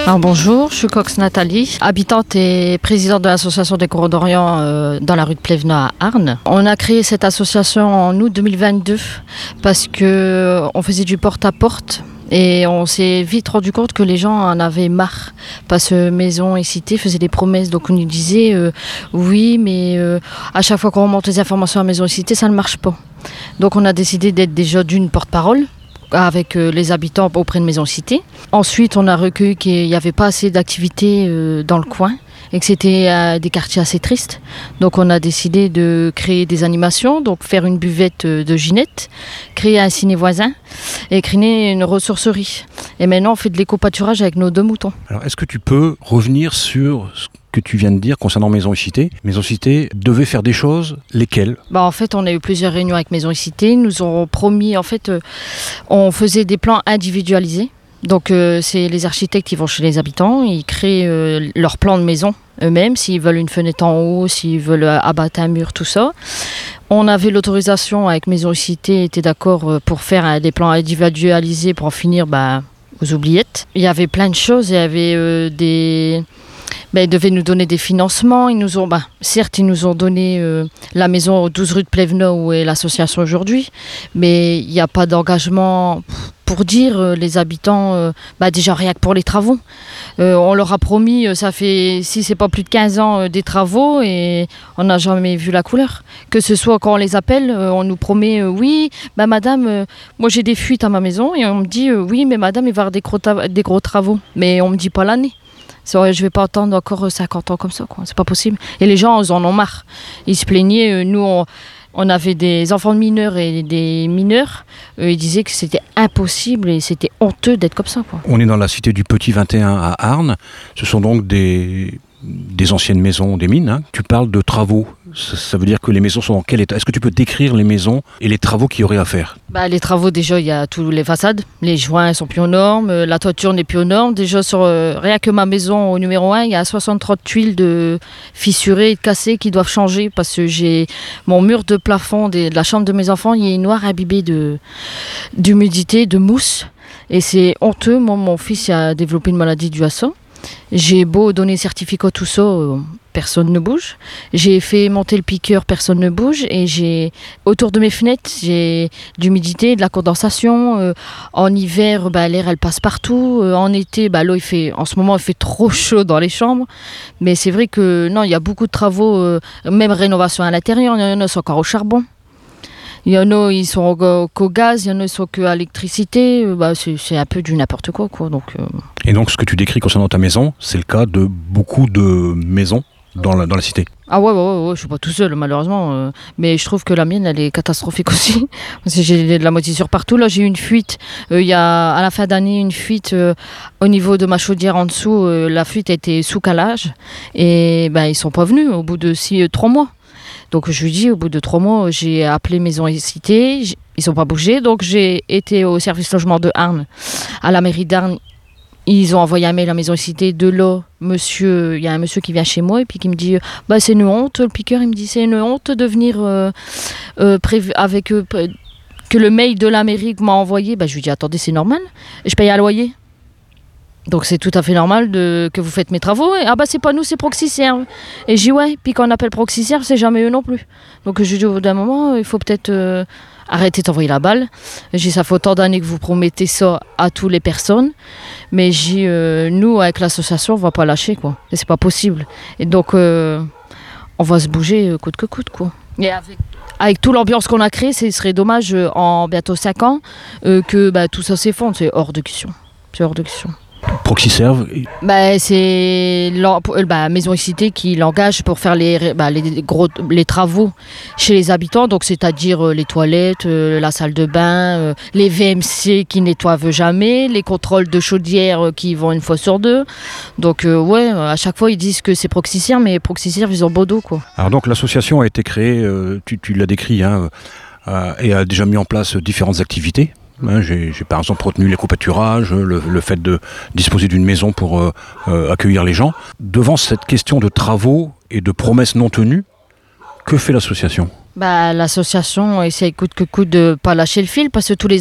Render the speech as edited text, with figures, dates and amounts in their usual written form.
Alors bonjour, je suis Cox Nathalie, habitante et présidente de l'association des Coureurs d'Orient dans la rue de Plevna à Arnes. On a créé cette association en août 2022 parce qu'on faisait du porte-à-porte. Et on s'est vite rendu compte que les gens en avaient marre parce que Maison et Cité faisaient des promesses. Donc on nous disait oui, mais à chaque fois qu'on remonte les informations à Maison et Cité, ça ne marche pas. Donc on a décidé d'être déjà d'une porte-parole avec les habitants auprès de Maison Cité. Ensuite, on a recueilli qu'il n'y avait pas assez d'activités dans le coin et que c'était des quartiers assez tristes. Donc on a décidé de créer des animations, donc faire une buvette de Ginette, créer un ciné voisin et créer une ressourcerie. Et maintenant, on fait de l'éco-pâturage avec nos 2 moutons. Alors, est-ce que tu peux revenir sur ce que tu viens de dire concernant Maison et Cité? Maison et Cité devait faire des choses, lesquelles? En fait, on a eu plusieurs réunions avec Maison et Cité. Ils nous ont promis, on faisait des plans individualisés. Donc, c'est les architectes qui vont chez les habitants, ils créent leur plan de maison eux-mêmes, s'ils veulent une fenêtre en haut, s'ils veulent abattre un mur, tout ça. On avait l'autorisation avec Maison et Cité, était d'accord pour faire des plans individualisés pour en finir aux oubliettes. Il y avait plein de choses, il y avait ils devaient nous donner des financements. Ils nous ont donné la maison aux 12 rue de Plevna où est l'association aujourd'hui, mais il n'y a pas d'engagement pour dire les habitants, déjà rien que pour les travaux. On leur a promis, ça fait, si c'est pas plus de 15 ans, des travaux et on n'a jamais vu la couleur. Que ce soit quand on les appelle, on nous promet, oui, madame, moi j'ai des fuites à ma maison et on me dit, oui, mais madame, il va y avoir des gros travaux. Mais on me dit pas l'année. Je ne vais pas attendre encore 50 ans comme ça, quoi. C'est pas possible. Et les gens, ils en ont marre. Ils se plaignaient. Nous, on avait des enfants de mineurs et des mineurs. Ils disaient que c'était impossible et c'était honteux d'être comme ça, quoi. On est dans la cité du Petit 21 à Arnes. Ce sont donc des anciennes maisons, des mines. Tu parles de travaux. Ça veut dire que les maisons sont dans quel état? Est-ce que tu peux décrire les maisons et les travaux qu'il y aurait à faire? Les travaux, déjà, il y a toutes les façades. Les joints sont plus aux normes. La toiture n'est plus aux normes. Déjà, rien que ma maison au numéro 1, il y a 63 tuiles de fissurées et de cassées qui doivent changer parce que j'ai mon mur de plafond de la chambre de mes enfants, il est noir imbibé d'humidité, de mousse. Et c'est honteux. Moi, mon fils a développé une maladie due à ça. J'ai beau donner certificat, tout ça, personne ne bouge. J'ai fait monter le piqueur, personne ne bouge. Et autour de mes fenêtres, j'ai de l'humidité, de la condensation. En hiver, l'air, elle passe partout. En été, en ce moment, il fait trop chaud dans les chambres. Mais c'est vrai que non, il y a beaucoup de travaux, même rénovation à l'intérieur. Il y en a qui sont encore au charbon. Il y en a, ils sont qu'au gaz, il y en a, ils sont qu'à l'électricité. C'est un peu du n'importe quoi. Donc, Et donc, ce que tu décris concernant ta maison, c'est le cas de beaucoup de maisons dans la cité. Ah ouais, je suis pas tout seul, malheureusement. Mais je trouve que la mienne, elle est catastrophique aussi. Parce que j'ai de la moisissure partout. Là, j'ai eu une fuite. Il y a, à la fin d'année, une fuite au niveau de ma chaudière en dessous. La fuite était sous calage. Et ils sont pas venus au bout de 3 mois. Donc je lui dis, au bout de 3 mois, j'ai appelé Maison et Cité, ils n'ont pas bougé. Donc j'ai été au service logement de Arnes, à la mairie d'Arnes. Ils ont envoyé un mail à Maison et Cité. De là, il y a un monsieur qui vient chez moi et puis qui me dit, c'est une honte, le piqueur, il me dit, c'est une honte de venir avec que le mail de la mairie m'a envoyé. Je lui dis, attendez, c'est normal, je paye un loyer. Donc c'est tout à fait normal que vous faites mes travaux. Et, c'est pas nous, c'est Proxyserve. Et je dis ouais, puis quand on appelle Proxyserve, c'est jamais eux non plus. Donc je dis au bout d'un moment, il faut peut-être arrêter d'envoyer la balle. J'ai ça fait autant d'années que vous promettez ça à toutes les personnes. Mais nous, avec l'association, on va pas lâcher, quoi. Et c'est pas possible. Et donc on va se bouger coûte que coûte, quoi. Et avec toute l'ambiance qu'on a créée, ce serait dommage en bientôt 5 ans que tout ça s'effondre. C'est hors de question. C'est hors de question. Proxyserve? C'est Maison et Cité qui l'engage pour faire les travaux chez les habitants, donc c'est-à-dire les toilettes, la salle de bain, les VMC qui nettoient jamais, les contrôles de chaudière qui vont 1 fois sur 2. Donc à chaque fois ils disent que c'est Proxyserve, mais Proxyserve ils ont beau dos, quoi. Alors donc l'association a été créée, tu l'as décrit, et a déjà mis en place différentes activités. J'ai par exemple retenu l'éco-pâturage, le fait de disposer d'une maison pour accueillir les gens. Devant cette question de travaux et de promesses non tenues, que fait l'association ? L'association essaie coûte que coûte de ne pas lâcher le fil parce que tous les